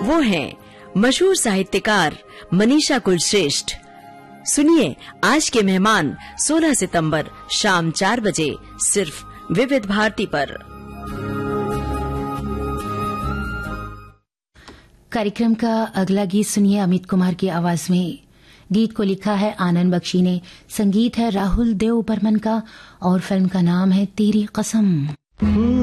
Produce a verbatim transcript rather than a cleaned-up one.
वो हैं मशहूर साहित्यकार मनीषा कुलश्रेष्ठ। सुनिए आज के मेहमान सोलह सितंबर शाम चार बजे सिर्फ विविध भारती पर। कार्यक्रम का अगला गीत सुनिए अमित कुमार की आवाज में। गीत को लिखा है आनंद बख्शी ने, संगीत है राहुल देव बर्मन का और फिल्म का नाम है तेरी कसम।